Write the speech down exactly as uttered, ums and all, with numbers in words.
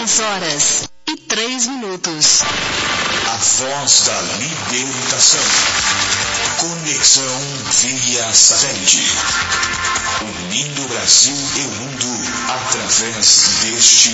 dez horas e três minutos. A voz da libertação. Conexão via satélite. Unindo o Brasil e o mundo através deste